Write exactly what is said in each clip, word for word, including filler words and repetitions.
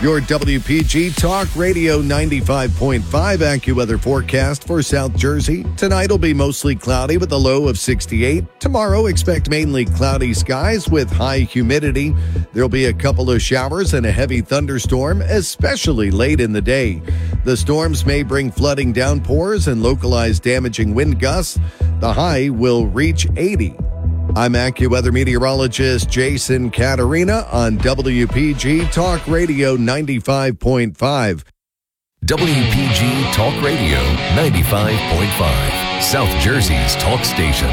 Your W P G Talk Radio ninety-five point five AccuWeather forecast for South Jersey. Tonight will be mostly cloudy with a low of sixty-eight. Tomorrow, expect mainly cloudy skies with high humidity. There'll be a couple of showers and a heavy thunderstorm, especially late in the day. The storms may bring flooding downpours and localized damaging wind gusts. The high will reach eighty. I'm AccuWeather meteorologist Jason Caterina on W P G Talk Radio ninety-five point five. W P G Talk Radio ninety-five point five, South Jersey's talk station.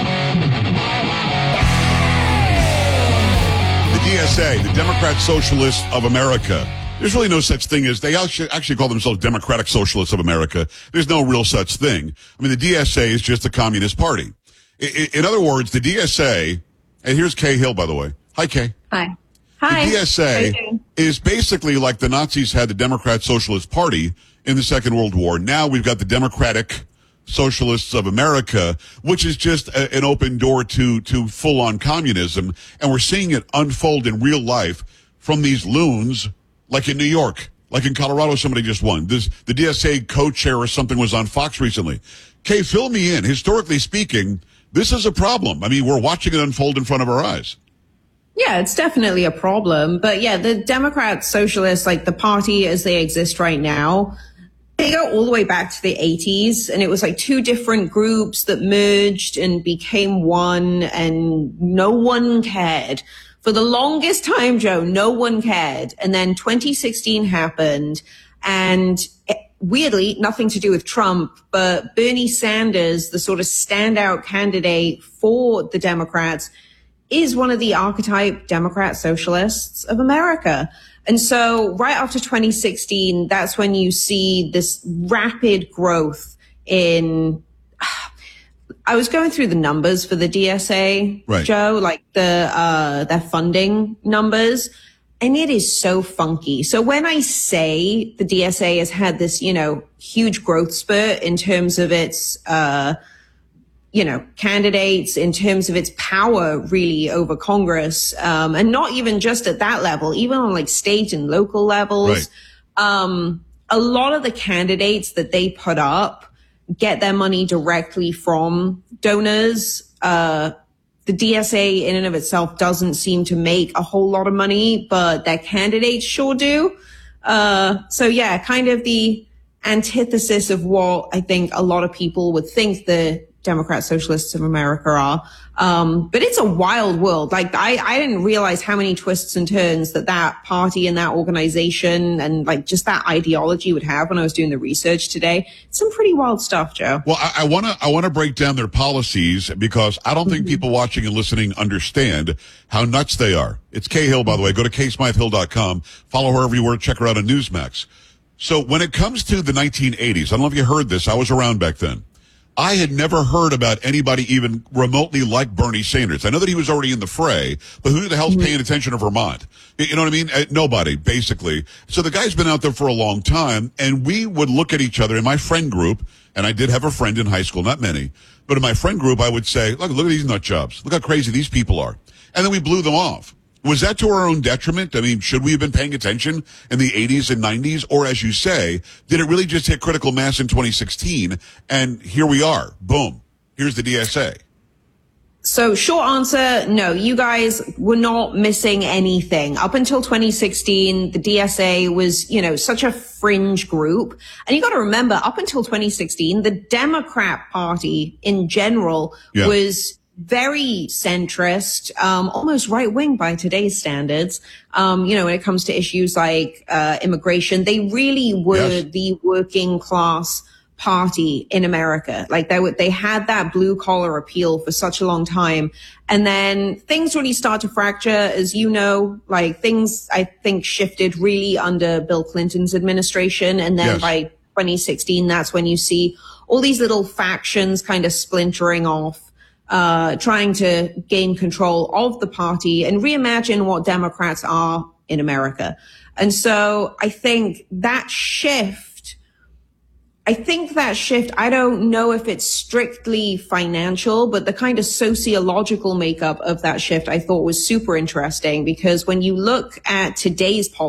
The D S A, the Democrat Socialists of America. There's really no such thing as, they actually, actually call themselves Democratic Socialists of America. There's no real such thing. I mean, the D S A is just the Communist Party. In other words, the D S A, and here's Kay Hill, by the way. Hi, Kay. Hi. Hi. The D S A is basically like the Nazis had the Democrat Socialist Party in the Second World War. Now we've got the Democratic Socialists of America, which is just a, an open door to, to full-on communism. And we're seeing it unfold in real life from these loons, like in New York, like in Colorado, somebody just won. This, the D S A co-chair or something was on Fox recently. Kay, fill me in. Historically speaking, this is a problem. I mean, we're watching it unfold in front of our eyes. Yeah, it's definitely a problem. But yeah, the Democrat Socialists, like the party as they exist right now, they go all the way back to the eighties. And it was like two different groups that merged and became one, and no one cared. For the longest time, Joe, no one cared. And then twenty sixteen happened, and it, weirdly, nothing to do with Trump, but Bernie Sanders, the sort of standout candidate for the Democrats, is one of the archetype Democrat Socialists of America. And so right after twenty sixteen, that's when you see this rapid growth in, I was going through the numbers for the D S A, right, Joe, like the, uh, their funding numbers. And it is so funky. So when I say the D S A has had this, you know, huge growth spurt in terms of its, uh, you know, candidates, in terms of its power really over Congress, um, and not even just at that level, even on like state and local levels, right. um, a lot of the candidates that they put up get their money directly from donors. Uh, The D S A in and of itself doesn't seem to make a whole lot of money, but their candidates sure do. Uh, so yeah, kind of the antithesis of what I think a lot of people would think the Democrat Socialists of America are. Um, but it's a wild world. Like I, I didn't realize how many twists and turns that that party and that organization and like just that ideology would have when I was doing the research today. Some pretty wild stuff, Joe. Well, I want to I want to break down their policies because I don't think mm-hmm. people watching and listening understand how nuts they are. It's Kay Hill, by the way. Go to kay smythe hill dot com. Follow her everywhere. Check her out on Newsmax. So when it comes to the nineteen eighties, I don't know if you heard this. I was around back then. I had never heard about anybody even remotely like Bernie Sanders. I know that he was already in the fray, but who the hell's mm-hmm. paying attention to Vermont? You know what I mean? Uh, nobody, basically. So the guy's been out there for a long time, and we would look at each other in my friend group, and I did have a friend in high school, not many, but in my friend group, I would say, look, look at these nut jobs. Look how crazy these people are. And then we blew them off. Was that to our own detriment? I mean, should we have been paying attention in the eighties and nineties? Or as you say, did it really just hit critical mass in twenty sixteen? And here we are. Boom. Here's the D S A. So short answer, no, you guys were not missing anything. Up until twenty sixteen, the D S A was, you know, such a fringe group. And you got to remember, up until twenty sixteen, the Democrat Party in general yeah. was very centrist, um, almost right wing by today's standards. Um, you know, when it comes to issues like, uh, immigration, they really were yes. the working class party in America. Like they were, they had that blue collar appeal for such a long time. And then things really start to fracture, as you know, like things I think shifted really under Bill Clinton's administration. And then yes. by twenty sixteen, that's when you see all these little factions kind of splintering off. Uh, trying to gain control of the party and reimagine what Democrats are in America. And so I think that shift, I think that shift, I don't know if it's strictly financial, but the kind of sociological makeup of that shift I thought was super interesting, because when you look at today's politics,